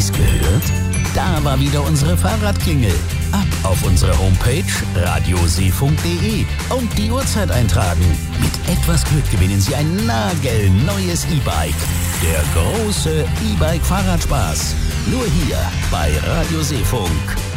I's gehört? Da war wieder unsere Fahrradklingel. Ab auf unsere Homepage radioseefunk.de und die Uhrzeit eintragen. Mit etwas Glück gewinnen Sie ein nagelneues E-Bike. Der große E-Bike-Fahrradspaß. Nur hier bei Radio Seefunk.